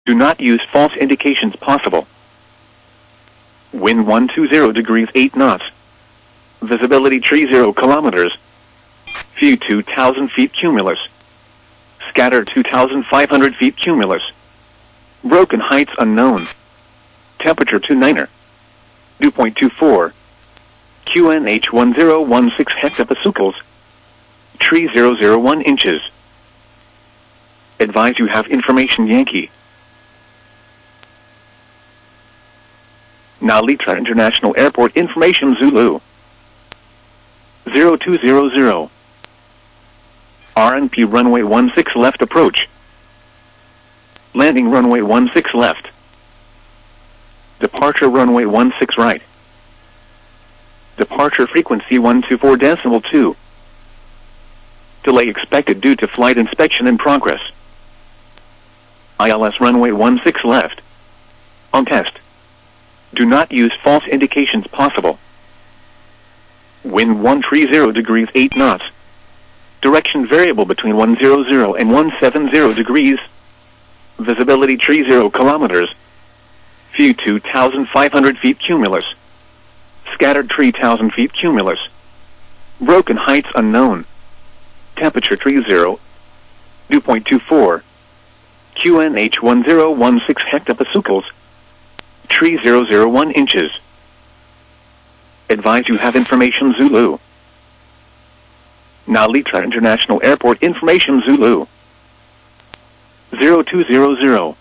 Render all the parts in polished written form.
Do not use false indications possible. Wind 120 degrees 8 knots. Visibility 30 kilometers. View 2,000 feet cumulus. Scatter 2,500 feet cumulus. Broken heights unknown. Temperature 29er. Dew point 24. QNH 1016 hectopascals. Tree 001 inches. Advise you have information Yankee. Nalitra International Airport information Zulu. 0200. RNP runway 16 left approach. Landing runway 16 left. Departure runway 16 right. Departure frequency 124.2. Delay expected due to flight inspection in progress. ILS runway 16 left. On test. Do not use false indications possible. Wind 130 degrees 8 knots. Direction variable between 100 and 170 degrees. Visibility 30 kilometers. View 2,500 feet cumulus. Scattered 3,000 feet cumulus. Broken heights unknown. Temperature 30. Dew point 24. QNH 1016 hectopascals. Tree 001 inches. Advise you have information Zulu. Nalitra International Airport information Zulu. 0200.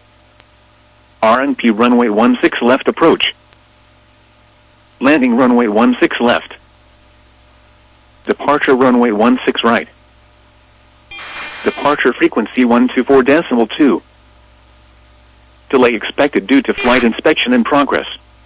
RNP runway 16 left approach. Landing runway 16 left. Departure runway 16 right. Departure frequency 124.2. Delay expected due to flight inspection in progress.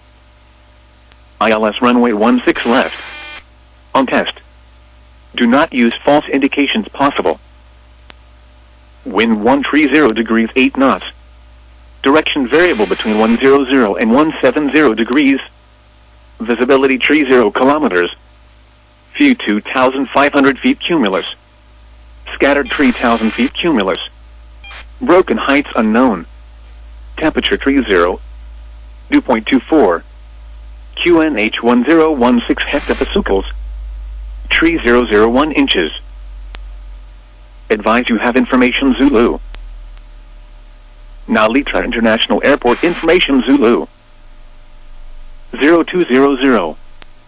ILS runway 16 left. On test. Do not use false indications possible. Wind 130 degrees 8 knots. Direction variable between 100 and 170 degrees. Visibility 30 kilometers. View 2,500 feet cumulus. Scattered 3,000 feet cumulus. Broken heights unknown. Temperature 30. Dew point 24. QNH 1016 hectopascals. Tree 001 inches. Advise you have information Zulu. Nalitra International Airport information Zulu. 0200.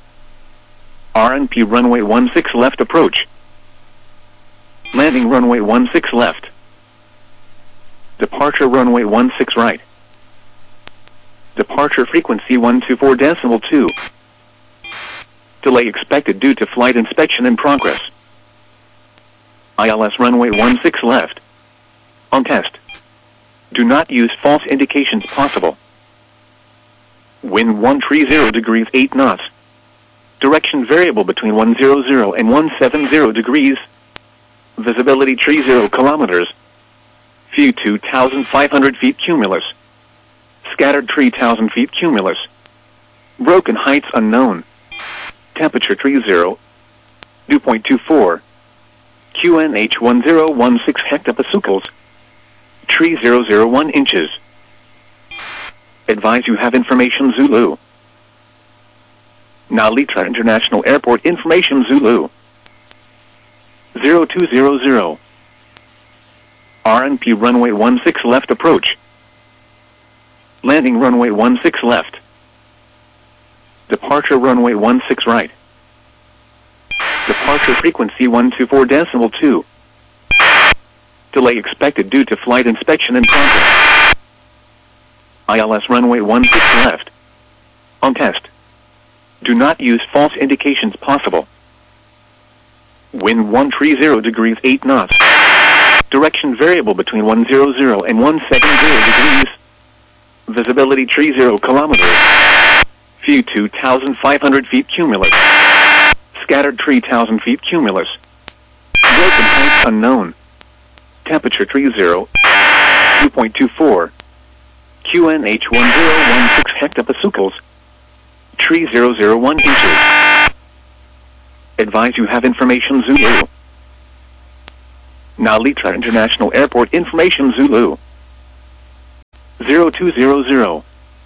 RNP runway 16 left approach. Landing runway 16 left. Departure runway 16 right. Departure frequency 124.2. Delay expected due to flight inspection in progress. ILS runway 16 left. On test. Do not use false indications possible. Wind 130 degrees 8 knots. Direction variable between 100 and 170 degrees. Visibility 30 kilometers. View 2,500 feet cumulus. Scattered 3,000 feet cumulus. Broken heights unknown. Temperature 30. Dew point 24. QNH 1016 hectopascals. Tree 001 inches. Advise you have information Zulu. Nalitra International Airport information Zulu. 0200. RNP runway 16 left approach. Landing runway 16 left. Departure runway 16 right. Departure frequency 124.2. Delay expected due to flight inspection in progress. ILS runway 16 left. On test. Do not use false indications possible. Wind 130 degrees 8 knots. Direction variable between 100 and 170 degrees. Visibility 30 kilometers. View 2,500 feet cumulus. Scattered 3,000 feet cumulus. Broken heights unknown. Temperature 30. Dew point 24. QNH 1016 hectopascals. Tree 001 inches. Advise you have information Zulu. Nalitra International Airport information Zulu. 0200.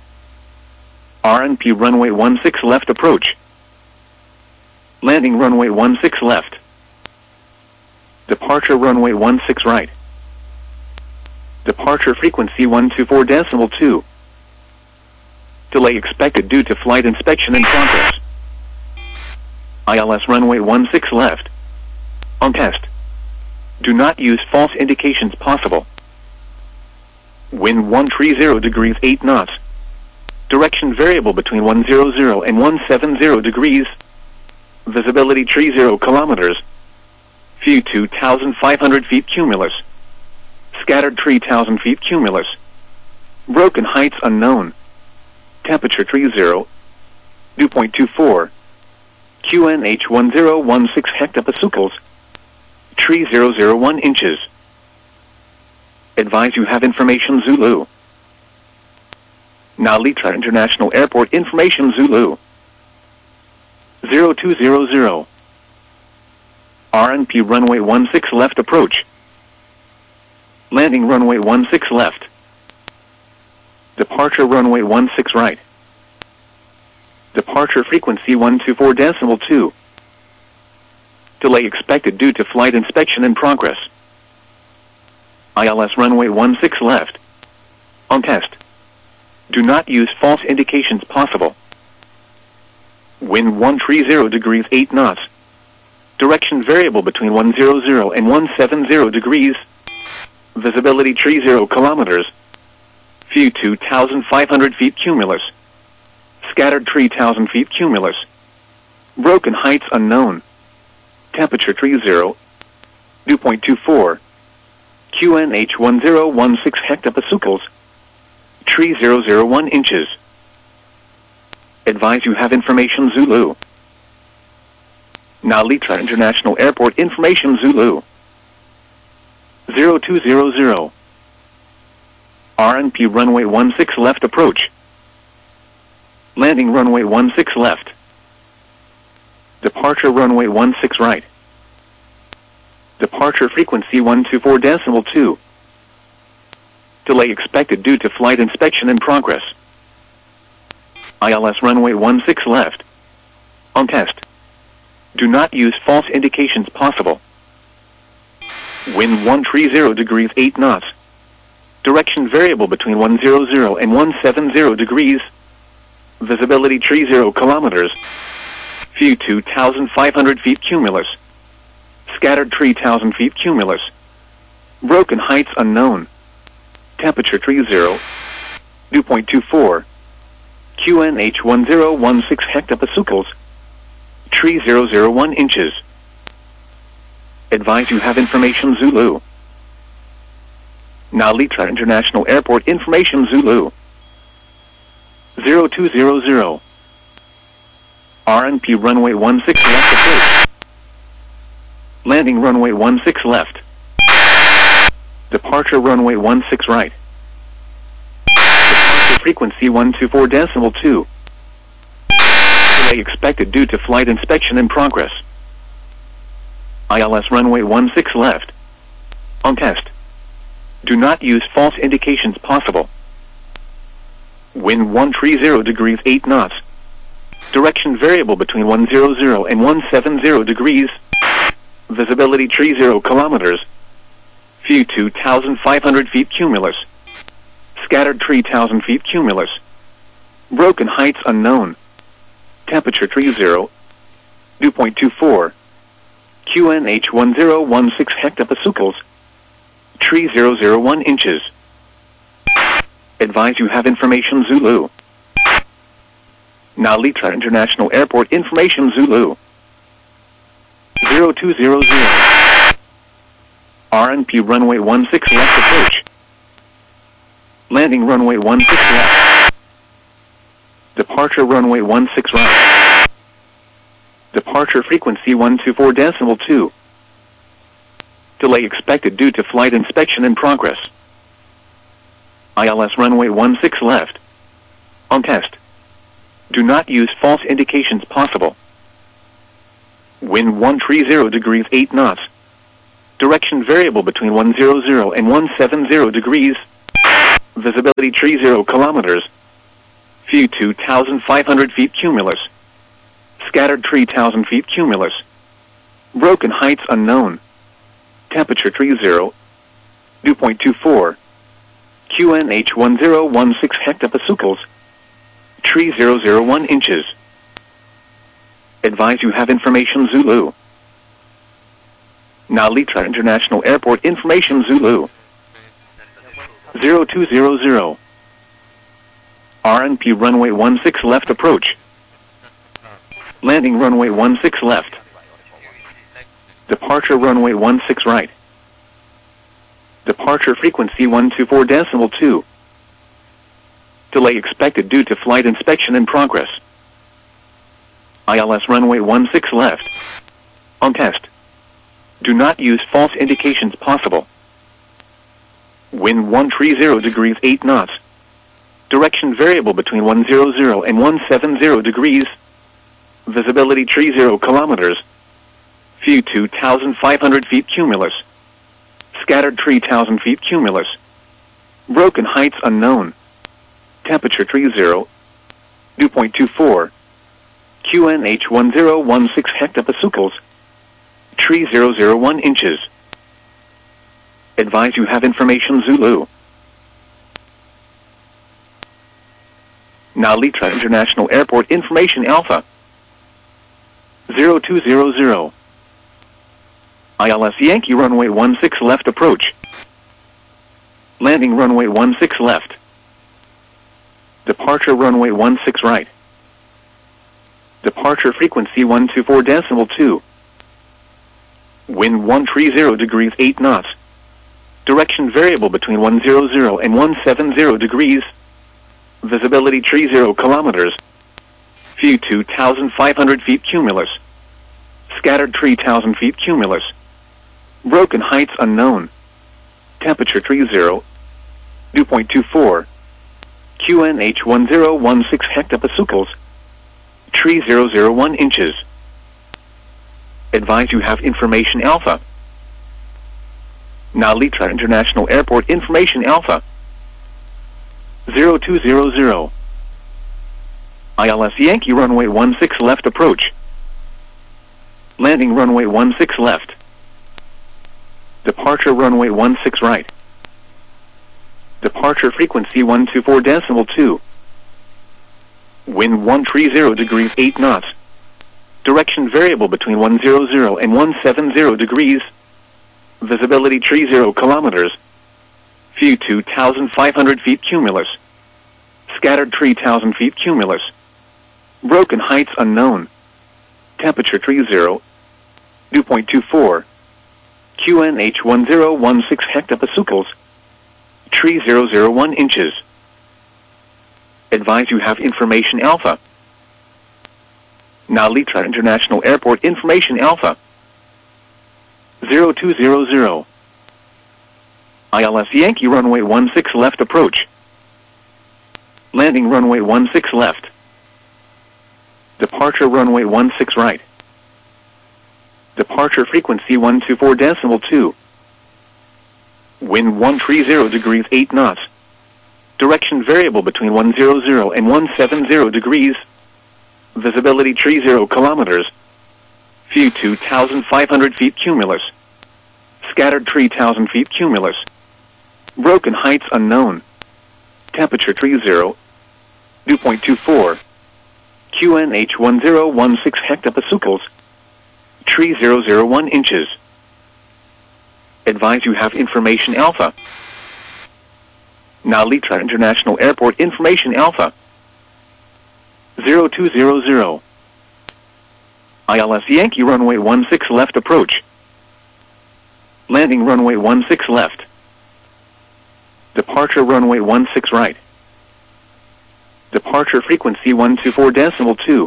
RNP runway 16 left approach. Landing runway 16 left. Departure runway 16 right. Departure frequency 124.2. Delay expected due to flight inspection in progress. ILS runway 16 left. On test. Do not use false indications possible. Wind 130 degrees 8 knots. Direction variable between 100 and 170 degrees. Visibility 30 kilometers. View 2,500 feet cumulus. Scattered 3,000 feet cumulus. Broken heights unknown. Temperature 30. Dew point 24. QNH 1016 hectopascals. 3001 inches. Advise you have information Zulu. Now Litra International Airport information Zulu. 0200. RNP runway 16 left approach. Landing runway 16 left. Departure runway 16 right. Departure frequency 124.2. Delay expected due to flight inspection in progress. ILS runway 16 left. On test. Do not use false indications possible. Wind 130 degrees 8 knots. Direction variable between 100 and 170 degrees. Visibility 30 kilometers. View 2,500 feet cumulus. Scattered 3,000 feet cumulus. Broken heights unknown. Temperature 30. Dew point 24. QNH 1016 hectopascals. 3001 inches. Advise you have information Zulu. Now Litra International Airport information Zulu. 0200. RNP runway 16 left approach. Landing runway 16 left. Departure runway 16 right. Departure frequency 124.2. Delay expected due to flight inspection in progress. ILS runway 16 left. On test. Do not use false indications possible. Wind 130 degrees 8 knots. Direction variable between 100 and 170 degrees. Visibility 30 kilometers. View 2,500 feet cumulus. Scattered 3,000 feet cumulus. Broken heights unknown. Temperature 30. Dew point 24. QNH 1016 hectopascals. 3001 inches. Advise you have information Zulu. Now Litra International Airport information Zulu. 0200. RNP runway 16 left approach. Landing runway 16 left. Departure runway 16 right. Departure frequency 124.2. Delay expected due to flight inspection in progress. ILS runway 16 left. On test. Do not use false indications possible. Wind 130 degrees 8 knots. Direction variable between 100 and 170 degrees. Visibility 30 kilometers. View 2,500 feet cumulus. Scattered 3,000 feet cumulus. Broken heights unknown. Temperature 30. Dew point 24. QNH 1016 hectopascals. 3001 inches. Advise you have information Zulu. Now Litra International Airport information Zulu. 0200. RNP runway 16 left approach. Landing runway 16 left. Departure runway 16 right. Departure frequency 124.2. Delay expected due to flight inspection in progress. ILS runway 16 left. On test. Do not use false indications possible. Wind 130 degrees 8 knots. Direction variable between 100 and 170 degrees. Visibility tree 0 kilometers. View 2,500 feet cumulus. Scattered tree 1,000 feet cumulus. Broken heights unknown. Temperature tree 0. Dew point 24. QNH 1016 hectopascals. Tree 001 inches. Advise you have information Zulu. Now Litra International Airport information Zulu. 0200. RNP runway 16 left approach. Landing runway 16 left. Departure runway 16 right. Departure frequency 124.2. Delay expected due to flight inspection in progress. ILS runway 16 left. On test. Do not use false indications possible. Wind 130 degrees 8 knots. Direction variable between 100 and 170 degrees. Visibility tree 0 kilometers. View 2,500 feet cumulus. Scattered tree 1,000 feet cumulus. Broken heights unknown. Temperature tree 0. Dew point 24. QNH 1016 hectopascals. Tree 001 inches. Advise you have information Zulu. Now Litra International Airport information Alpha. 0200. ILS Yankee runway 16 left approach. Landing runway 16 left. Departure runway 16 right. Departure frequency 124.2. Wind 130 degrees 8 knots. Direction variable between 100 and 170 degrees. Visibility tree 0 kilometers. View 2,500 feet cumulus. Scattered tree 1,000 feet cumulus. Broken heights unknown. Temperature tree 0. Dew point 24. QNH 1016 hectopascals. Tree 001 inches. Advise you have information Alpha. Now Litra International Airport information Alpha. 0200. ILS Yankee runway 16 left approach. Landing runway 16 left. Departure runway 16 right. Departure frequency 124.2. Wind 130 degrees 8 knots. Direction variable between 100 and 170 degrees. Visibility tree 0 kilometers. View 2,500 feet cumulus. Scattered tree 1,000 feet cumulus. Broken heights unknown. Temperature tree 0. Dew point 24. QNH 1016 hectopascals. Tree 001 inches. Advise you have information Alpha. Now Litra International Airport information Alpha. 0200. ILS Yankee runway 16 left approach. Landing runway 16 left. Departure runway 16 right. Departure frequency 124.2. Wind 130 degrees 8 knots. Direction variable between 100 and 170 degrees. Visibility tree 0 kilometers. View 2,500 feet cumulus. Scattered tree 1,000 feet cumulus. Broken heights unknown. Temperature tree 0. Dew point 24. QNH 1016 hectopascals. Tree 001 inches. Advise you have information Alpha. Now Litra International Airport information Alpha. 0200. ILS Yankee runway 16 left approach. Landing runway 16 left. Departure runway 16 right. Departure frequency 124.2.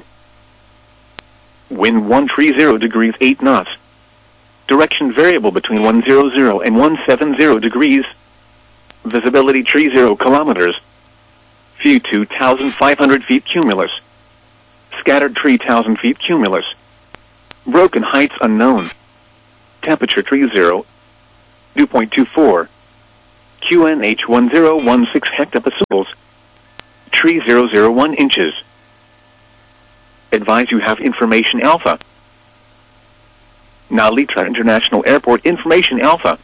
Wind 130 degrees 8 knots. Direction variable between 100 and 170 degrees. Visibility tree 0 kilometers. View 2,500 feet cumulus. Scattered tree 1,000 feet cumulus. Broken heights unknown. Temperature tree 0. Dew point 24. QNH 1016 hectopascals. Tree 001 inches. Advise you have information Alpha. Now Litra International Airport information Alpha.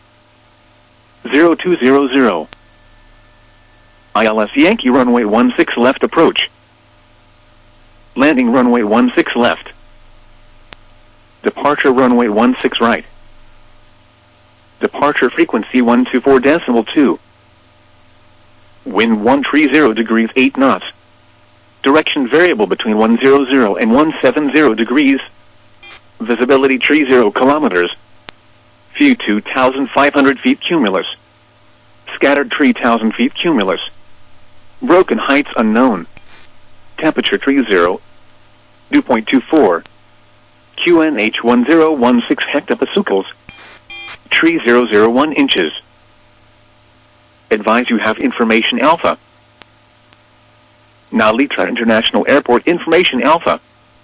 0200. ILS Yankee runway 16 left approach. Landing runway 16 left. Departure runway 16 right. Departure frequency 124.2. Wind 130 degrees 8 knots. Direction variable between 100 and 170 degrees. Visibility 30 kilometers. View 2,500 feet cumulus. Scattered 3,000 feet cumulus. Broken heights unknown. Temperature 30. Dew point 24. QNH 1016 hectopascals. Tree 001 inches. Advise you have information Alpha. Now Litra International Airport information Alpha.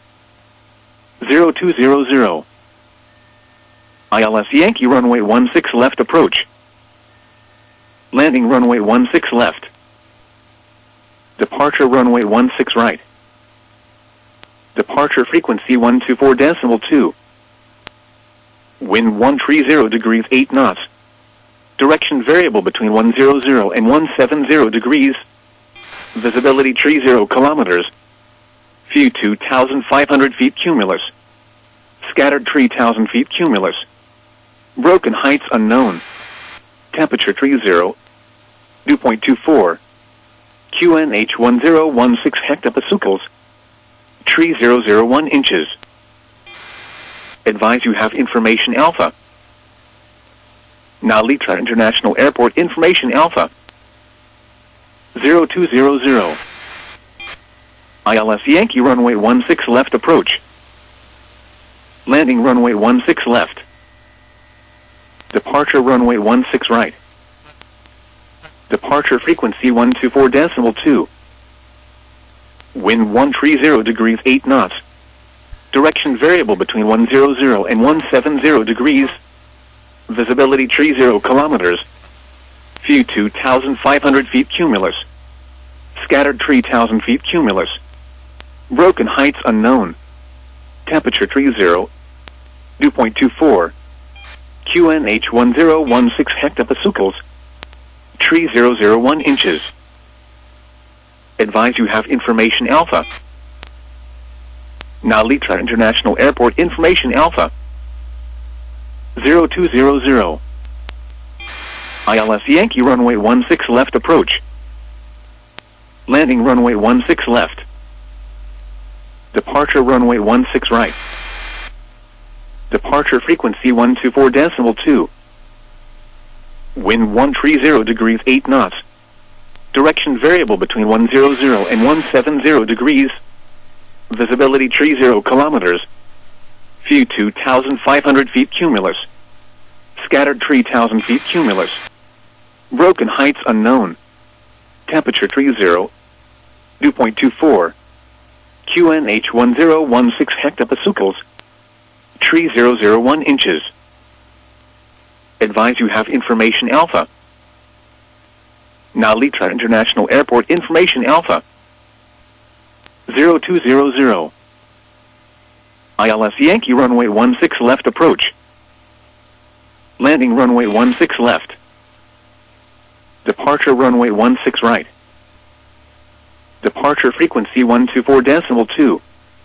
0200. ILS Yankee runway 16 left approach. Landing runway 16 left. Departure runway 16 right. Departure frequency 124.2. Wind 130 degrees 8 knots. Direction variable between 100 and 170 degrees. Visibility 30 kilometers. View 2,500 feet cumulus. Scattered 3,000 feet cumulus. Broken heights unknown. Temperature 30. Dew point 24. QNH 1016 hectopascals. Tree 001 inches. Advise you have information Alpha. Now Litra International Airport information Alpha. 0200. ILS Yankee runway 16 left approach. Landing runway 16 left. Departure runway 16 right. Departure frequency 124.2. Wind 130 degrees 8 knots. Direction variable between 100 and 170 degrees. Visibility 30 kilometers. View 2,500 feet cumulus. Scattered 3,000 feet cumulus. Broken heights unknown. Temperature 30. Dew point 24. QNH 1016 hectopascals. Tree 001 inches. Advise you have information Alpha. Now Litra International Airport information Alpha. 0200. ILS Yankee runway 16 left approach. Landing runway 16 left. Departure runway 16 right. Departure frequency 124.2. Wind 130 degrees 8 knots. Direction variable between 100 and 170 degrees. Visibility 30 kilometers. View 2,500 feet cumulus. Scattered 3,000 feet cumulus. Broken heights unknown. Temperature 30. Dew point 24. QNH 1016 hectopascals. Tree 001 inches. Advise you have information Alpha. Now Litra International Airport information Alpha. 0200. ILS Yankee runway 16 left approach. Landing runway 16 left. Departure runway 16 right. Departure frequency 124.2.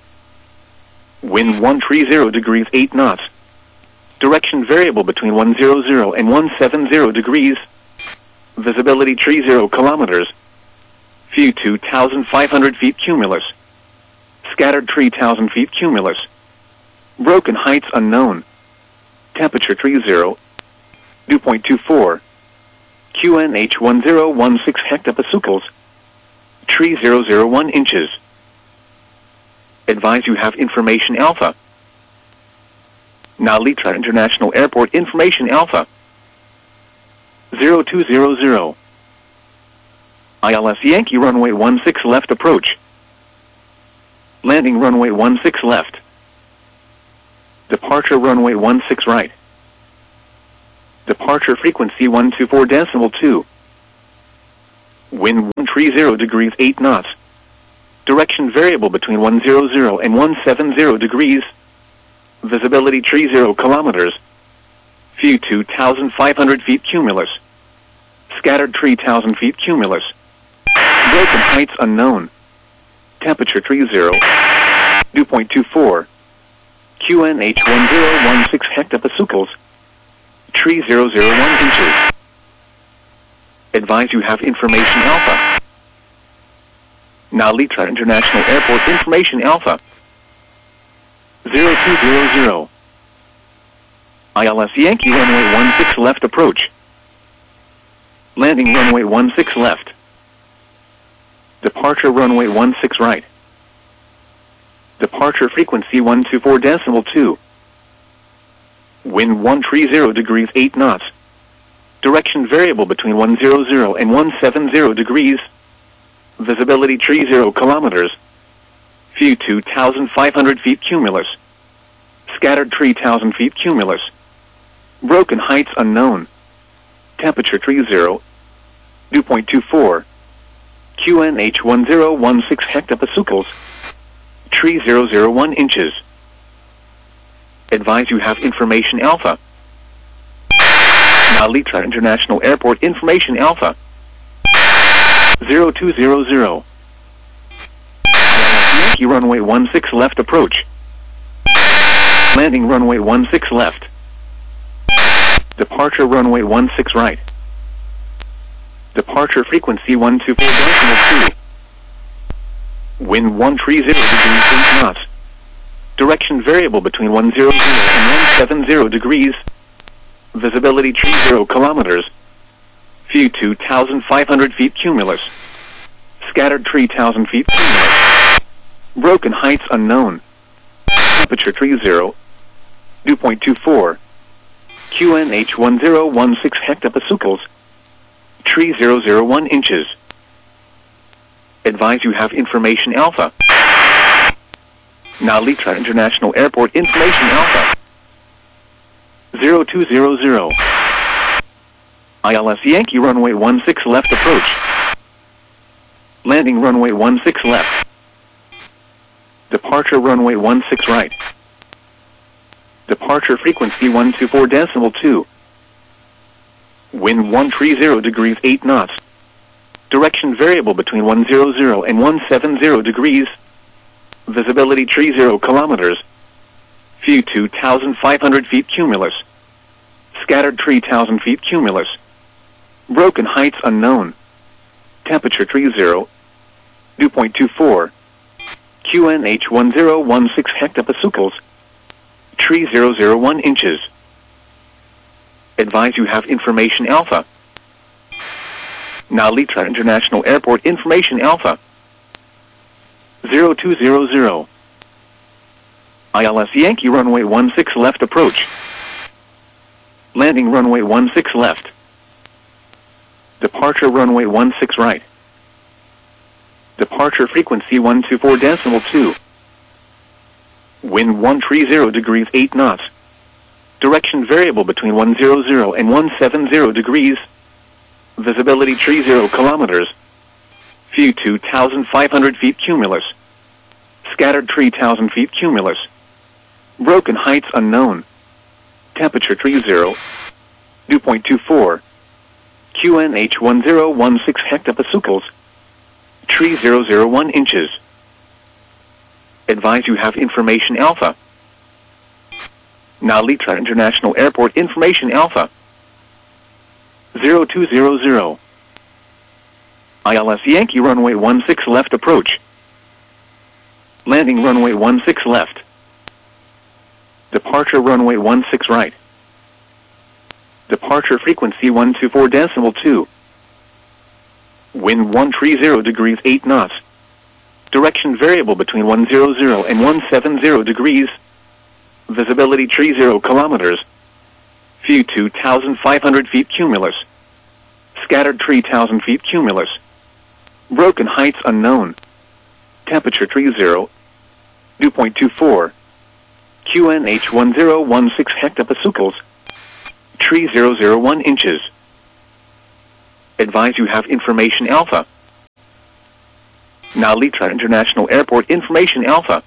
Wind 130 degrees 8 knots. Direction variable between 100 and 170 degrees. Visibility 30 kilometers. View 2,500 feet cumulus. Scattered 3,000 feet cumulus. Broken heights unknown. Temperature 30. Dew point 24. QNH 1016 hectopascals. Tree 001 inches. Advise you have information Alpha. Now Litra International Airport information Alpha. 0200. ILS Yankee runway 16 left approach. Landing runway 16 left. Departure runway 16 right. Departure frequency 124.2. Wind 130 degrees 8 knots. Direction variable between 100 and 170 degrees. Visibility 30 kilometers. View 2,500 feet cumulus. Scattered 3,000 feet cumulus. Broken heights unknown. Temperature 30. Dew point 24. QNH 1016 hectopascals. 3001 inches. Advise you have information alpha. Now Litra International Airport information alpha. 0200. ILS Yankee runway 16 left approach. Landing runway 16 left. Departure runway 16 right. Departure frequency 124.2. Wind 130 degrees 8 knots. Direction variable between 100 and 170 degrees. Visibility 30 kilometers. View 2,500 feet cumulus. Scattered 3,000 feet cumulus. Broken heights unknown. Temperature 30. Dew point 24. QNH 1016 hectopascals. 3001 inches. Advise you have information alpha. Now Litra International Airport information alpha. 0200. Yankee runway 16 left approach. Landing runway 16 left. Departure runway 16 right. Departure frequency 124.2. Wind 130 degrees 8 knots. Direction variable between 100 and 170 degrees. Visibility 30 kilometers. View 2,500 feet cumulus. Scattered 3,000 feet cumulus. Broken heights unknown. Temperature 30. Dew point 24. QNH 1016 hectopascals. 3001 inches. Advise you have information alpha. Now Litra International Airport information alpha. 0200. ILS Yankee runway 16 left approach. Landing runway 16 left. Departure runway 16 right. Departure frequency 124.2. Wind 130 degrees 8 knots. Direction variable between 100 and 170 degrees. Visibility 30 kilometers. View 2,500 feet cumulus. Scattered 3,000 feet cumulus. Broken heights unknown. Temperature 30. Dew point 24. QNH 1016 hectopascals. 3001 inches. Advise you have information alpha. Now Litra International Airport information alpha. 0200. ILS Yankee runway 16 left approach. Landing runway 16 left. Departure runway 16 right. Departure frequency 124.2. Wind 130 degrees 8 knots. Direction variable between 100 and 170 degrees. Visibility 30 kilometers. View 2,500 feet cumulus. Scattered 3,000 feet cumulus. Broken heights unknown. Temperature 30. Dew point 24. QNH 1016 hectopascals. 3001 inches. Advise you have information alpha. Now Litra International Airport information alpha. 0200. ILS Yankee runway 16 left approach. Landing runway 16 left. Departure runway 16 right. Departure frequency 124.2. Wind 130 degrees 8 knots. Direction variable between 100 and 170 degrees. Visibility 30 kilometers. View 2,500 feet cumulus. Scattered 3,000 feet cumulus. Broken heights unknown. Temperature 30. Dew point 24. QNH 1016 hectopascals. Tree 001 inches. Advise you have information Alpha. Now Litra International Airport information Alpha.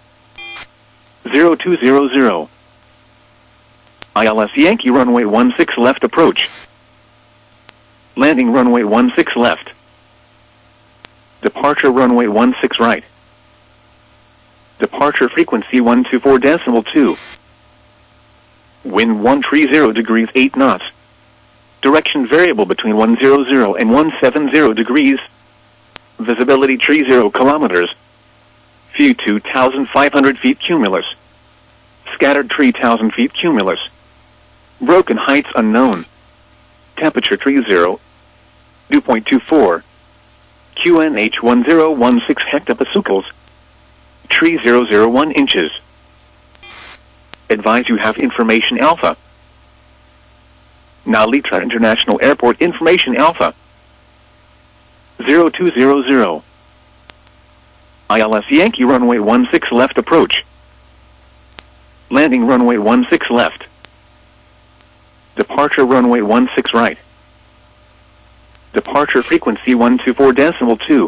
0200. ILS Yankee runway 16 left approach. Landing runway 16 left. Departure runway 16 right. Departure frequency 124.2. Wind 130 degrees 8 knots. Direction variable between 100 and 170 degrees. Visibility 30 kilometers. View 2,500 feet cumulus. Scattered 3,000 feet cumulus. Broken heights unknown. Temperature 30. Dew point 24. QNH 1016 hectopascals. Tree 001 inches. Advise you have information Alpha. Now Litra International Airport information Alpha. 0200. ILS Yankee runway 16 left approach. Landing runway 16 left. Departure runway 16 right. Departure frequency 124.2.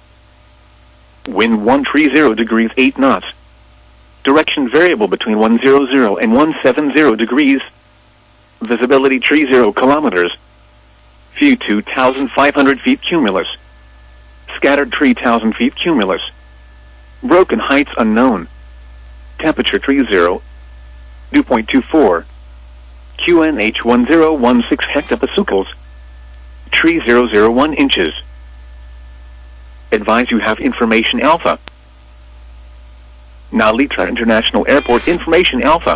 Wind 130 degrees 8 knots. Direction variable between 100 and 170 degrees. Visibility 30 kilometers. View 2,500 feet cumulus. Scattered 3,000 feet cumulus. Broken heights unknown. Temperature 30. Dew point 24. QNH 1016 hectopascals. Tree 001 inches. Advise you have information Alpha. Now Litra International Airport information Alpha.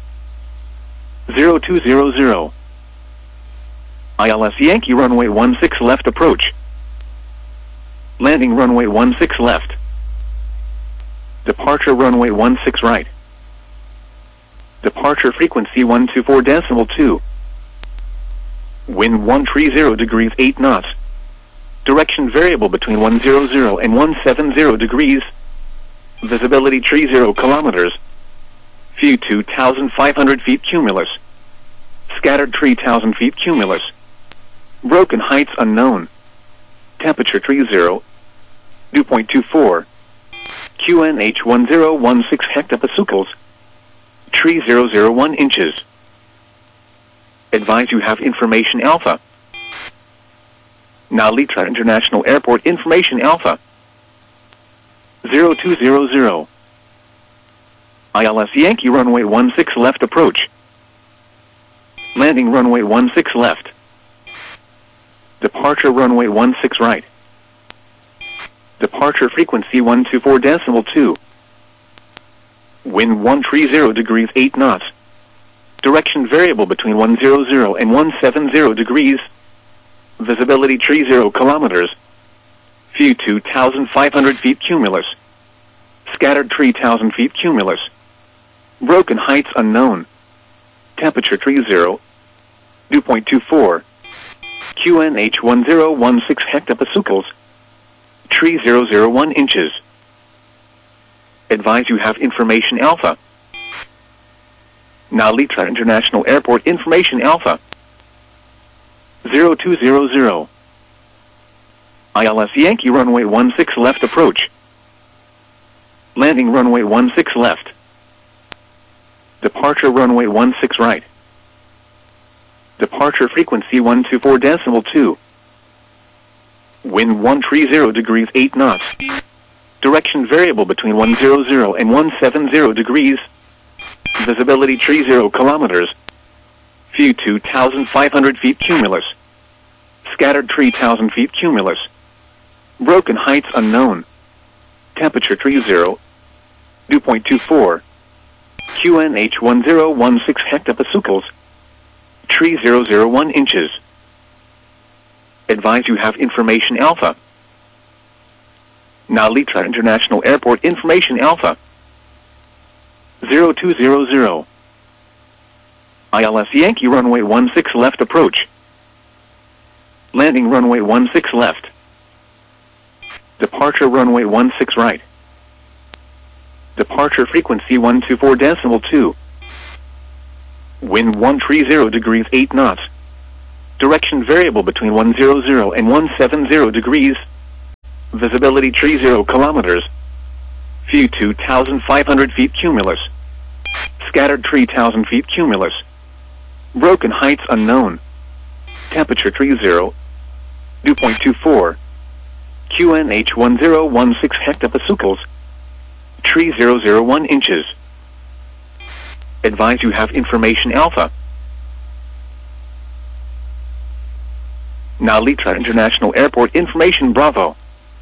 0200. ILS Yankee runway 16 left approach. Landing runway 16 left. Departure runway 16 right. Departure frequency 124.2. Wind 130 degrees 8 knots. Direction variable between 100 and 170 degrees. Visibility 30 kilometers. View 2,500 feet cumulus. Scattered 3,000 feet cumulus. Broken heights unknown. Temperature 30. Dew point 24. QNH 1016 hectopascals. Tree 001 inches. Advise you have information Alpha. Now Litra International Airport information Alpha. 0200. ILS Yankee runway 16 left approach. Landing runway 16 left. Departure runway 16 right. Departure frequency 124.2. Wind 130 degrees 8 knots. Direction variable between 100 and 170 degrees. Visibility 30 kilometers. View 2,500 feet cumulus. Scattered 3,000 feet cumulus. Broken heights unknown. Temperature 30. Dew point 24. QNH 1016 hectopascals. Tree 001 inches. Advise you have information Alpha. Now Litra International Airport information Alpha. 0200. ILS Yankee runway 16 left approach. Landing runway 16 left. Departure runway 16 right. Departure frequency 124.2. Wind 130 degrees 8 knots. Direction variable between 100 and 170 degrees. Visibility 30 kilometers. View 2,500 feet cumulus. Scattered 3,000 feet cumulus. Broken heights unknown. Temperature 30. Dew point 24. QNH 1016 hectopascals. Tree 001 inches. Advise you have information Alpha. Now Litra International Airport information Alpha. 0200. ILS Yankee runway 16 left approach. Landing runway 16 left. Departure runway 16 right. Departure frequency 124.2. Wind 130 degrees 8 knots. Direction variable between 100 and 170 degrees. Visibility 30 kilometers. View 2,500 feet cumulus. Scattered 3,000 feet cumulus. Broken heights unknown. Temperature 30. Dew point 24. QNH 1016 hectopascals. 3001 inches. Advise you have information alpha. Now Litra International Airport information Bravo.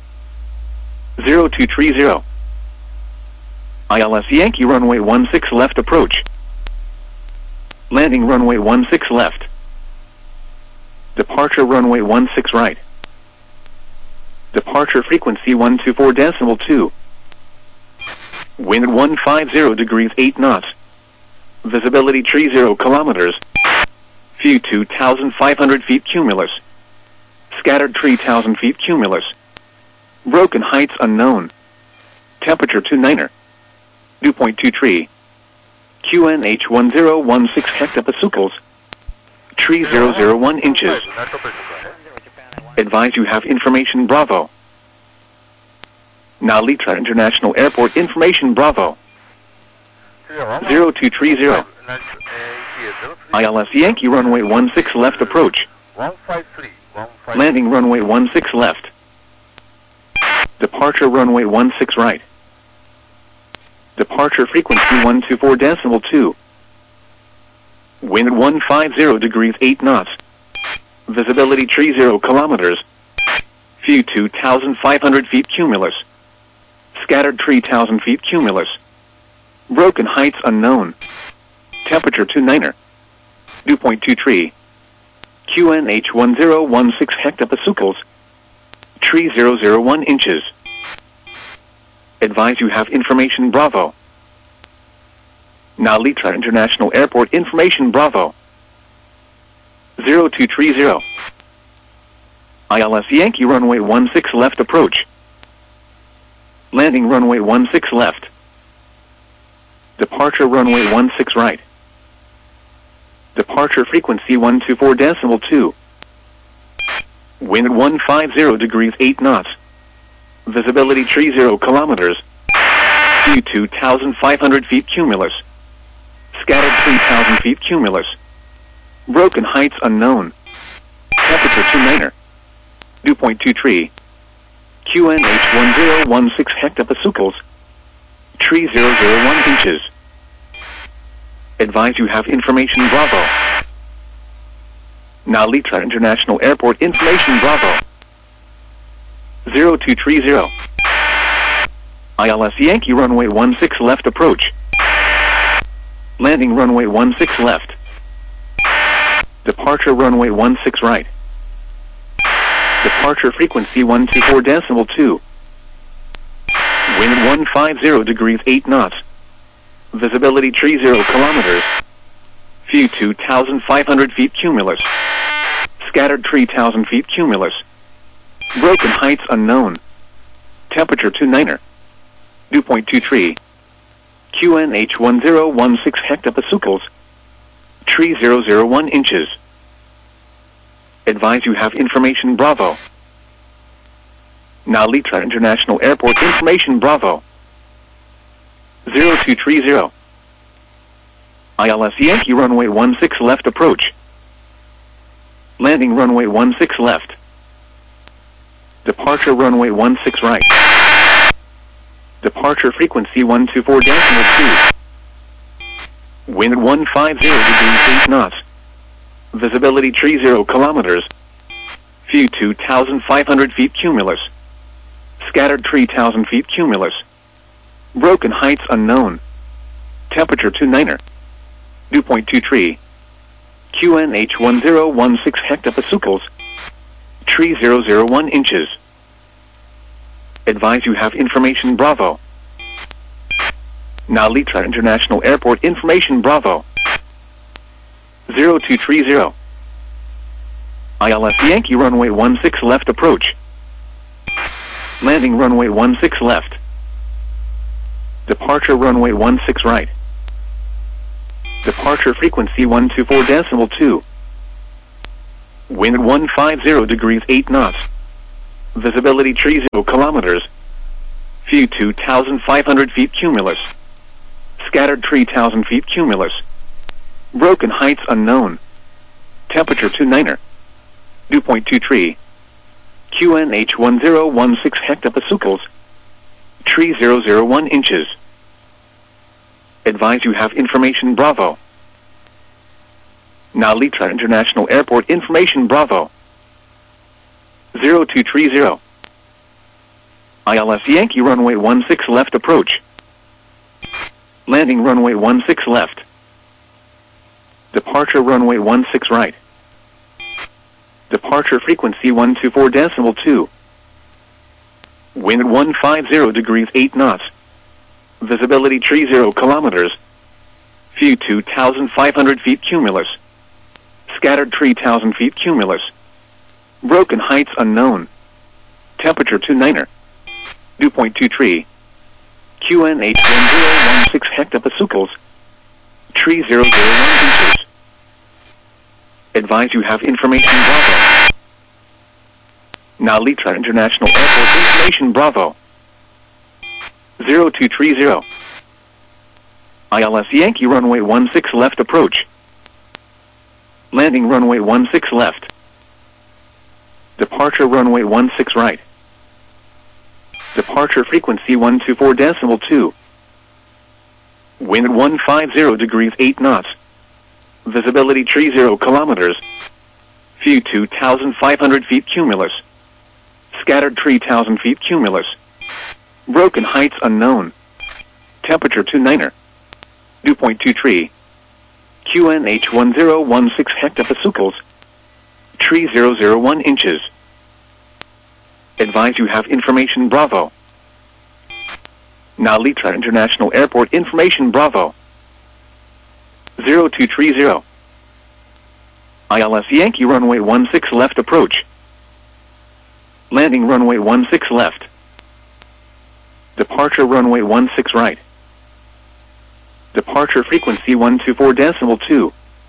0230. ILS Yankee runway 16 left approach. Landing runway 16 left. Departure runway 16 right. Departure frequency 124.2. Wind 150 degrees 8 knots. Visibility 30 kilometers. View 2,500 feet cumulus. Scattered 3,000 feet cumulus. Broken heights unknown. Temperature 29er. Dew point 23. QNH 1016 hectopascals. 3001 inches. Advise you have information Bravo. Now Litra International Airport information Bravo. 0230. ILS Yankee runway 16 left approach. Landing runway 16 left. Departure runway 16 right. Departure frequency 124.2. Wind 150 degrees 8 knots. Visibility 30 kilometers. View 2,500 feet cumulus. Scattered 3,000 feet cumulus. Broken heights unknown. Temperature 29er. Dew point 23. QNH 1016 hectopascals. 3001 inches. Advise you have information Bravo. Now Litra International Airport information Bravo. 0230. ILS Yankee runway 16 left approach. Landing runway 16 left. Departure runway 16 right. Departure frequency 124.2. Wind 150 degrees 8 knots. Visibility 30 kilometers. View 2,500 feet cumulus. Scattered 3,000 feet cumulus. Broken heights unknown. Temperature 29er. Dew point 23. QNH 1016 hectopascals. 3001 inches. Advise you have information Bravo. Now Litra International Airport information Bravo. 0230. ILS Yankee runway 16 left approach. Landing runway 16 left. Departure runway 16 right. Departure frequency 124.2. Wind 150 degrees 8 knots. Visibility 30 kilometers. View 2,500 feet cumulus. Scattered 3,000 feet cumulus. Broken heights unknown. Temperature 29er. Dew point 23. QNH 1016 hectopascals. 3001 inches. Advise you have information Bravo. Now Litra International Airport information Bravo. 0230. ILS Yankee runway 16 left approach. Landing runway 16 left. Departure runway 16 right. Departure frequency 124.2. Wind 150 degrees 8 knots. Visibility 30 kilometers. View 2,500 feet cumulus. Scattered 3,000 feet cumulus. Broken heights unknown. Temperature 29er. Dew point 23. QNH 1016 hectopascals. 3001 inches. Advise you have information Bravo. Now Litra International Airport information Bravo. 0230. ILS Yankee runway 16 left approach. Landing runway 16 left. Departure runway 16 right. Departure frequency 124.2. Wind 150 degrees 8 knots. Visibility 30 kilometers. View 2,500 feet cumulus. Scattered 3,000 feet cumulus. Broken heights unknown. Temperature 29er. Dew point 23. QNH 1016 hectopascals. 3001 inches. Advise you have information Bravo. Nalitra International Airport information Bravo. 0230. ILS Yankee runway 16 left approach. Landing runway 16 left. Departure runway 16 right. Departure frequency 124.2. Wind 150 degrees 8 knots. Visibility 30 kilometers. View 2,500 feet cumulus. Scattered 3,000 feet cumulus. Broken heights unknown. Temperature 29er. Dew point 23. QNH 1016 hectopascals. 3001 inches. Advise you have information Bravo. Nalitra International Airport information Bravo. 0230. ILS Yankee runway 16 left approach. Landing runway 16 left. Departure runway 16 right. Departure frequency 124.2. Wind 150 degrees 8 knots. Visibility 30 kilometers. View 2,500 feet cumulus. Scattered 3,000 feet cumulus. Broken heights unknown. Temperature 29er. Dew point 23. QNH 1016 hectopascals. 3001 inches. Advise you have information Bravo. Nalitra International Airport information Bravo. 0230. ILS Yankee runway 16 left approach. Landing runway 16 left. Departure runway 16 right. Departure frequency 124.2.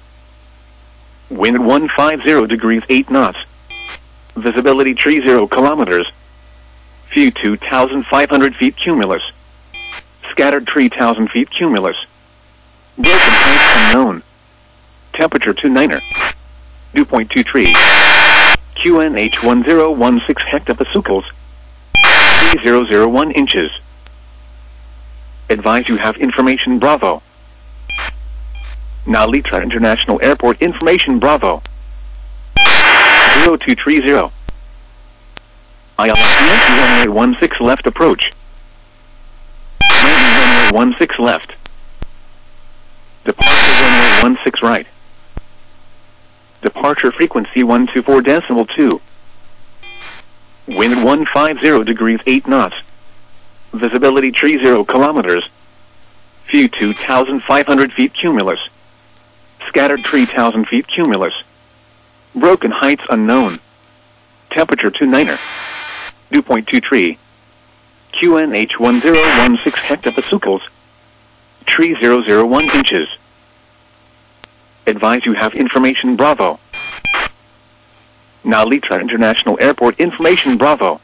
Wind 150 degrees 8 knots. Visibility 30 kilometers. View 2,500 feet cumulus. Scattered 3,000 feet cumulus. Broken heights unknown. Temperature 29er. Dew point 23. QNH 1016 hectopascals. 3001 inches. Advise you have information Bravo. Nalitra International Airport information Bravo. 0230. ILS Yankee runway 16 left approach. Landing runway 16 left. Departure runway 16 right. Departure frequency 124.2. Wind 150 degrees 8 knots. Visibility 30 kilometers. View 2,500 feet cumulus. Scattered 3,000 feet cumulus. Broken heights unknown. Temperature 29er. Dew point 23. QNH 1016 hectopascals. 3001 inches. Advise you have information Bravo. Nalitra International Airport information Bravo.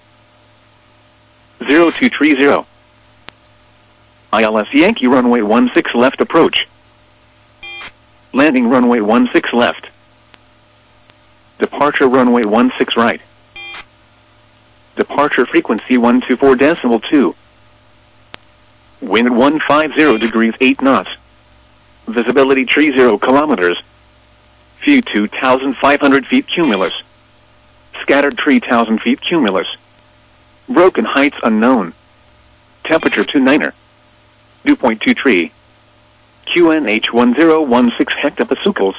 0230. ILS Yankee runway 16 left approach. Landing runway 16 left. Departure runway 16 right. Departure frequency 124.2. Wind 150 degrees 8 knots. Visibility 30 kilometers. View 2,500 feet cumulus. Scattered 3,000 feet cumulus. Broken heights unknown. Temperature 29er. Dew point 23. QNH 1016 hectopascals.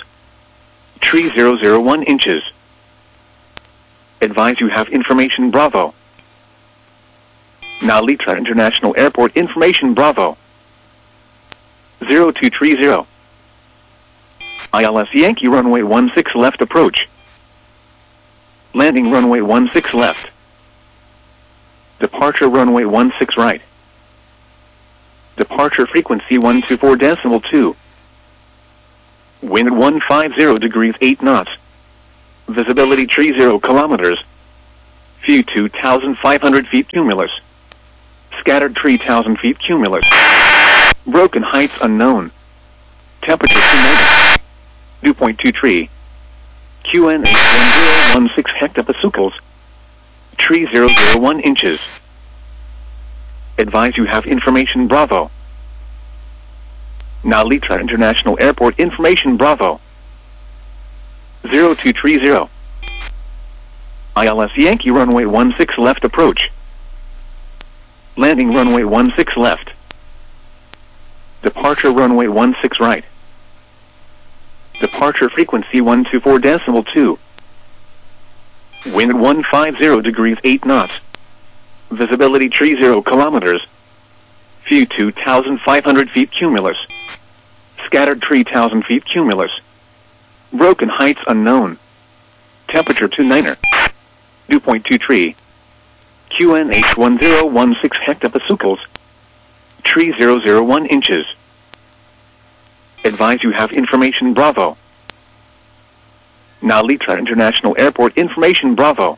3001 inches. Advise you have information Bravo. Nalitra International Airport information Bravo. 0230. ILS Yankee runway 16 left approach. Landing runway 16 left. Departure runway 16 right. Departure frequency 124.2. Wind at 150 degrees 8 knots. Visibility tree 0 kilometers. View 2,500 feet cumulus. Scattered tree 1,000 feet cumulus. Broken heights unknown. Temperature 2 Dew point 2 tree. QNH 1016 hectopascals. Tree 001 inches. Advise you have information Bravo. Nalitra International Airport information Bravo. 0230. ILS Yankee runway 16 left approach. Landing runway 16 left. Departure runway 16 right. Departure frequency 124.2. Wind at 150 degrees 8 knots. Visibility tree 0 kilometers. View 2,500 feet cumulus. Scattered tree 1,000 feet cumulus. Broken heights unknown. Temperature 29er. Dew point 2 tree. QNH 1016 hectopascals. Tree 001 inches. Advise you have information Bravo. Nalitra International Airport information Bravo.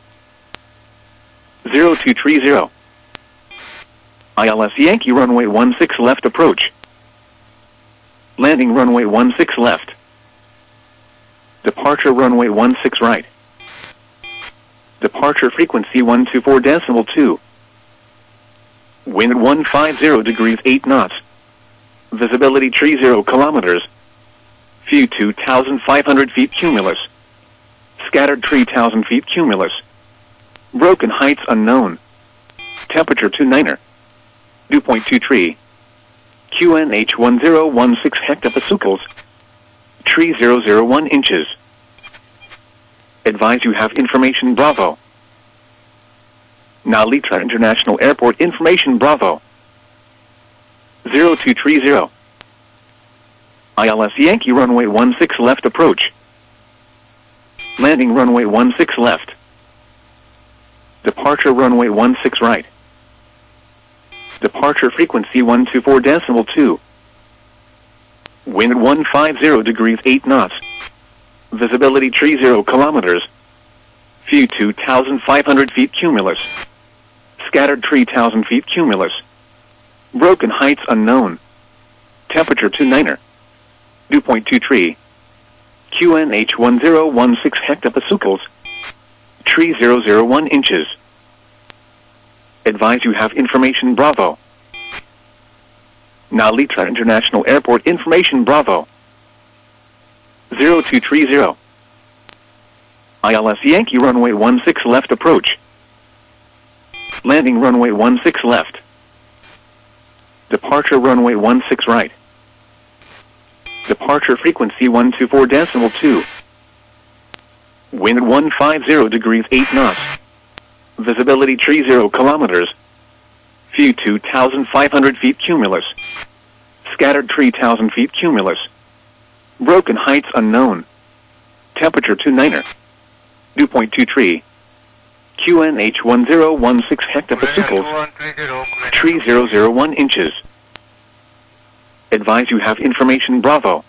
0230. ILS Yankee runway 16 left approach. Landing runway 16 left. Departure runway 16 right. Departure frequency 124.2. Wind at 150 degrees 8 knots. Visibility tree 0 kilometers. View 2,500 feet cumulus. Scattered tree 1,000 feet cumulus. Broken heights unknown. Temperature 29er. Dew point 2 tree. QNH 1016 hectopascals. Tree 001 inches. Advise you have information Bravo. Nalitra International Airport information Bravo. 0230. ILS Yankee runway 16 left approach. Landing runway 16 left. Departure runway 16 right. Departure frequency 124.2. Wind at 150 degrees 8 knots. Visibility tree 0 kilometers. View 2,500 feet cumulus. Scattered tree 1,000 feet cumulus. Broken heights unknown. Temperature 29er. Dew point 2 tree. QNH 1016 hectopascals. Tree 001 inches. Advise you have information Bravo. Nalitra International Airport information Bravo. 0230. ILS Yankee runway 16 left approach. Landing runway 16 left. Departure runway 16 right. Departure frequency 124.2. Wind at 150 degrees 8 knots. Visibility tree 0 kilometers. View 2,500 feet cumulus. Scattered tree 1,000 feet cumulus. Broken heights unknown. Temperature 29er. Dew point 2 tree. QNH 1016 hectopascals. Tree 001 inches. Advise you have information Bravo.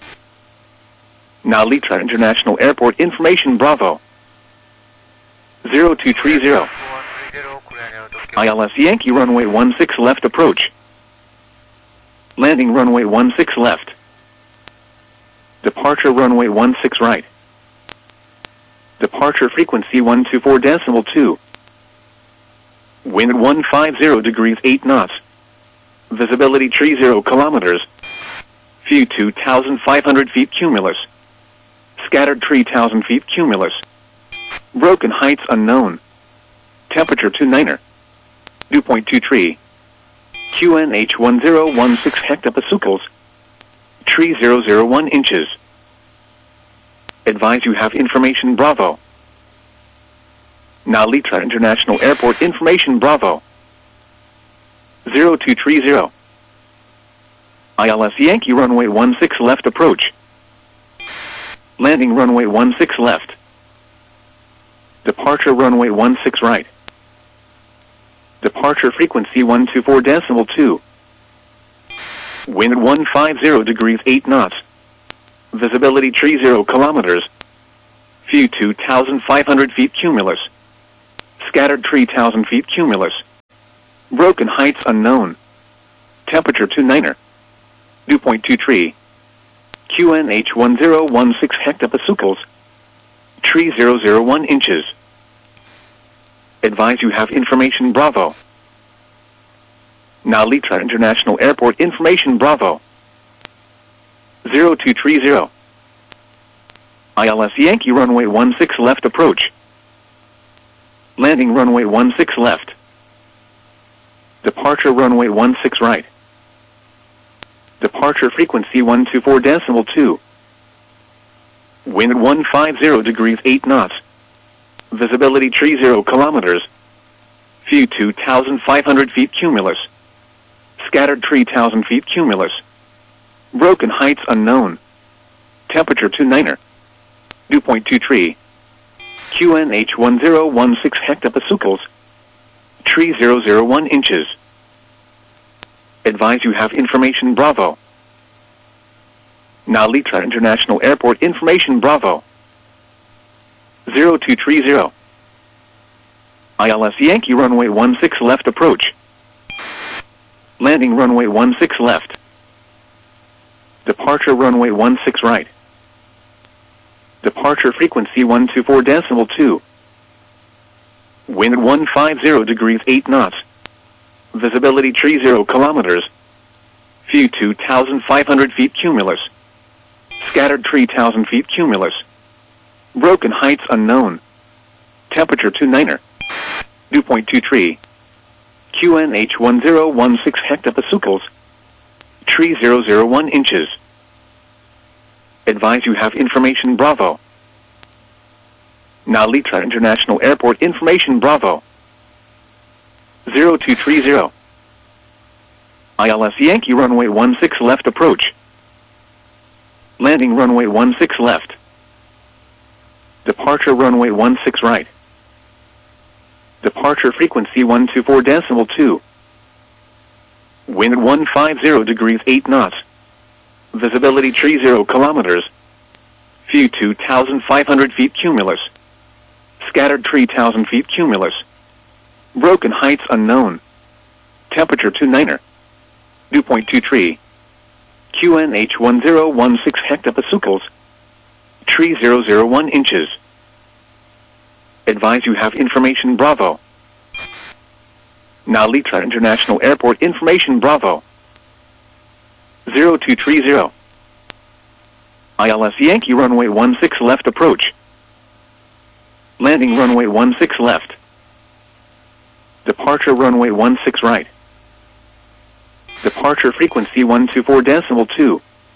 Nalitra International Airport information Bravo. 0230. ILS Yankee runway 16 left approach. Landing runway 16 left. Departure runway 16 right. Departure frequency 124.2. 2. 2. Wind at 150 degrees 8 knots. Visibility tree 0 kilometers. View 2,500 feet cumulus. Scattered tree 1,000 feet cumulus. Broken heights unknown. Temperature 29er. Dew point 2 tree. QNH 1016 hectopascals. Tree 001 inches. Advise you have information Bravo. Nalitra International Airport information Bravo. 0230. ILS Yankee runway 16 left approach. Landing runway 16 left. Departure runway 16 right. Departure frequency 124.2. Wind at 150 degrees 8 knots. Visibility tree 0 kilometers. View 2,500 feet cumulus. Scattered tree 1,000 feet cumulus. Broken heights unknown. Temperature 29er. Dew point 2 tree. QNH 1016 hectopascals. Tree 001 inches. Advise you have information Bravo. Now Litra International Airport information Bravo. 0230. ILS Yankee runway 16 left approach. Landing runway 16 left. Departure runway 16 right. Departure frequency 124.2. Wind 150 degrees 8 knots. Visibility tree 0 kilometers. View 2,500 feet cumulus. Scattered tree 1,000 feet cumulus. Broken heights unknown. Temperature 29er. Dew point 2 tree. QNH 1016 hectopascals. Tree 001 inches. Advise you have information Bravo. Now Litra International Airport information Bravo. 0230. ILS Yankee runway 16 left approach. Landing runway 16 left. Departure runway 16 right. Departure frequency 124.2. Wind 150 degrees 8 knots. Visibility tree 0 kilometers. View 2,500 feet cumulus. Scattered tree 1,000 feet cumulus. Broken heights unknown. Temperature 29er. Dew point 2 tree. QNH 1016 hectopascals. Tree 001 inches. Advise you have information Bravo. Now Litra International Airport information Bravo. 0230. ILS Yankee runway 16 left approach. Landing runway 16 left. Departure runway 16 right. Departure frequency 124.2. Wind 150 degrees 8 knots. Visibility tree 0 kilometers. View 2,500 feet cumulus. Scattered tree 1,000 feet cumulus. Broken heights unknown. Temperature 29er. Dew point 2 tree. QNH 1016 hectopascals. Tree 001 inches. Advise you have information Bravo. Now Litra International Airport information Bravo. 0230. ILS Yankee runway 16 left approach. Landing runway 16 left. Departure runway 16 right. Departure frequency 124.2.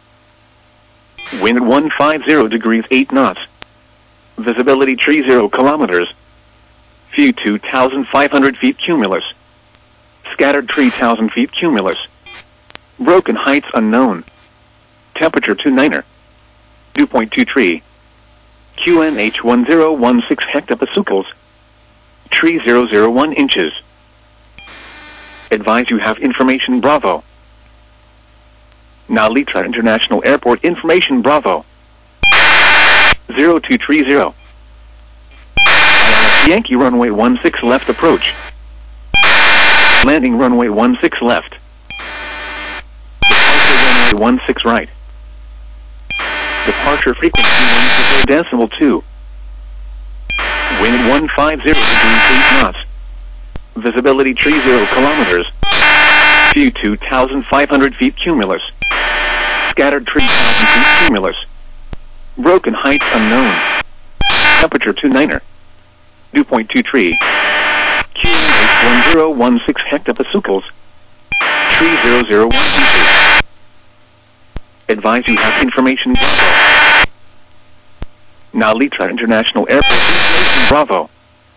Wind 150 degrees 8 knots. Visibility tree 0 kilometers. View 2,500 feet cumulus. Scattered tree 1,000 feet cumulus. Broken heights unknown. Temperature 29er. Dew point 2 tree. QNH 1016 hectopascals. Tree 001 inches. Advise you have information Bravo. Now Litra International Airport information Bravo. 0230. Yankee runway 16 left approach. Landing runway 16 left. Departure runway 16 right. Departure frequency 124.2. Wind 150 degrees 8 knots. Visibility tree 0 kilometers. View 2,500 feet cumulus. Scattered tree 1,000 feet cumulus. Broken heights unknown. Temperature 29er. Dew point 2 tree. QNH 1016 hectopascals. Tree 001 inches. Advise you have information Bravo. Now Litra International Airport information Bravo.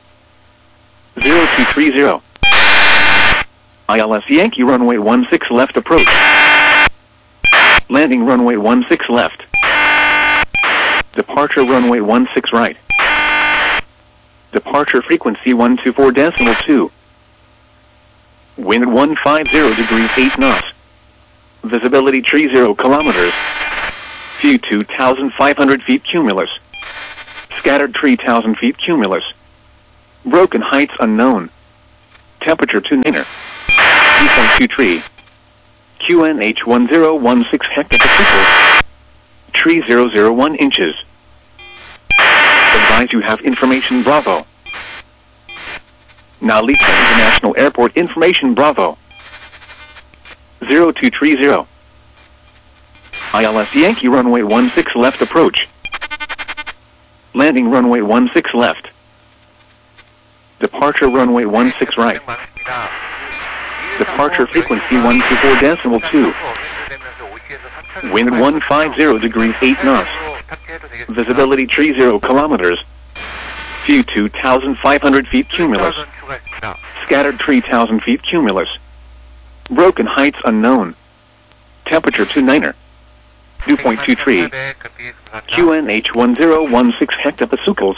0230. ILS Yankee runway 16 left approach. Landing runway 16 left. Departure runway 16 right. Departure frequency 124.2. Wind 150 degrees 8 knots. Visibility tree 0 kilometers. View 2,500 feet cumulus. Scattered 3,000 feet cumulus. Broken heights unknown. Temperature 2 niner. Dew.23. QNH 1016 hectopascals. 3001 inches. Advise you have information Bravo. Narita International Airport information Bravo. 0230. ILS Yankee runway 16 left approach. Landing runway 16 left. Departure runway 16 right. Departure frequency 124.2. Wind 150 degrees 8 knots. Visibility 30 kilometers. View 2,500 feet cumulus. Scattered 3,000 feet cumulus. Broken heights unknown. Temperature 2 niner. Dew.23. QNH 1016 hectopascals.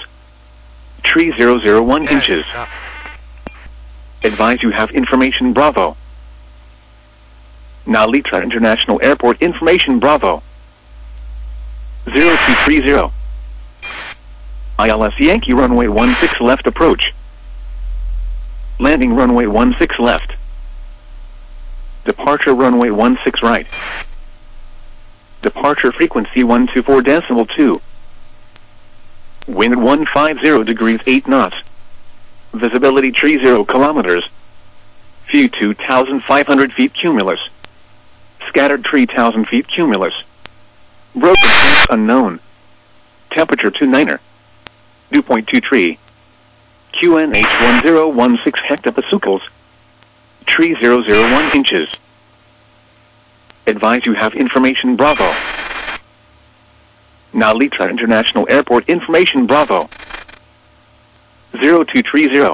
3001 inches. Advise you have information Bravo. Narita International Airport information Bravo. 0230. ILS Yankee runway 16 left approach. Landing runway 16 left. Departure runway 16 right. Departure frequency 124.2. Wind 150 degrees 8 knots. Visibility 30 kilometers. View 2,500 feet cumulus. Scattered 3,000 feet cumulus. Broken heights unknown. Temperature 2 niner. Dew.23. QNH 1016 hectopascals. 3001 inches. Advise you have information Bravo. Narita International Airport information Bravo. 0230.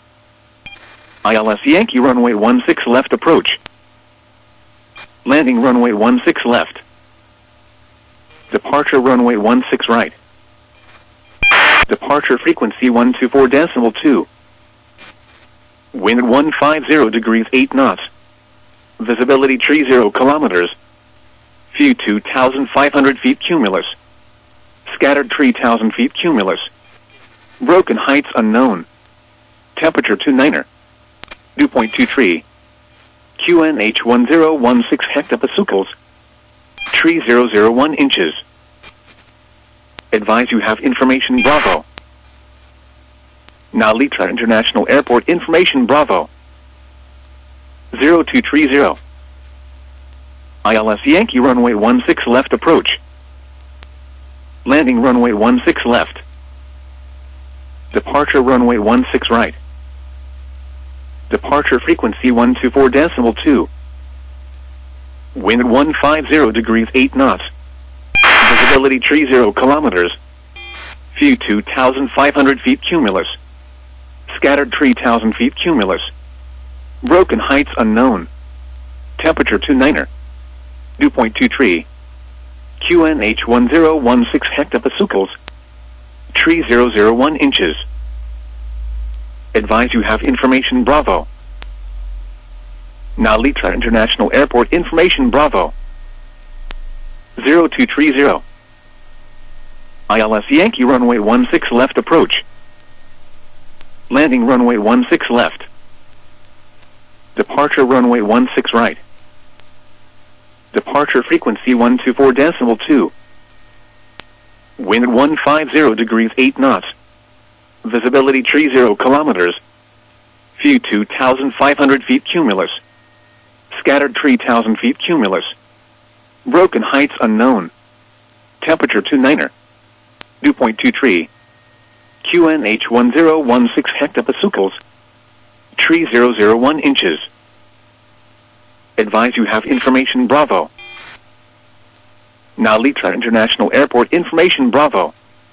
ILS Yankee runway 16 left approach. Landing runway 16 left. Departure runway 16 right. Departure frequency 124.2. Wind 150 degrees 8 knots. Visibility 30 kilometers. View 2,500 feet cumulus. Scattered 3,000 feet cumulus. Broken heights unknown. Temperature 2 niner. Dew.23. QNH 1016 hectopascals. 3001 inches. Advise you have information Bravo. Narita International Airport information Bravo. 0230. ILS Yankee runway 16 left approach. Landing runway 16 left. Departure runway 16 right. Departure frequency 124.2. Wind 150 degrees 8 knots. Visibility 30 kilometers. View 2,500 feet cumulus. Scattered 3,000 feet cumulus. Broken heights unknown. Temperature 2 niner. Dew.23. QNH 1016 hectopascals. 3001 inches. Advise you have information Bravo. Narita International Airport information Bravo. 0230. ILS Yankee runway 16 left approach. Landing runway 16 left. Departure runway 16 right. Departure frequency 124.2. Wind 150 degrees 8 knots. Visibility 30 kilometers. View 2,500 feet cumulus. Scattered 3,000 feet cumulus. Broken heights unknown. Temperature 2 niner. Dew.23. QNH 1016 hectopascals. 3001 inches. Advise you have information Bravo. Narita International Airport information Bravo.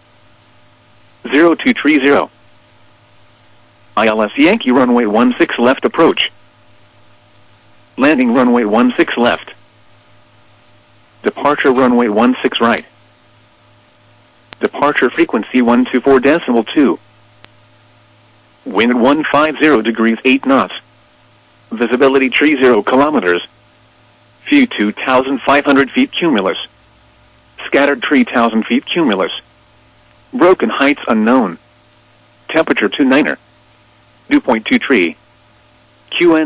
0230. ILS Yankee runway 16 left approach. Landing runway 16 left. Departure runway 16 right. Departure frequency 124.2. Wind 150 degrees 8 knots. Visibility 30 kilometers. View 2,500 feet cumulus. Scattered 3,000 feet cumulus. Broken heights unknown. Temperature 29er. Dew point 23. QN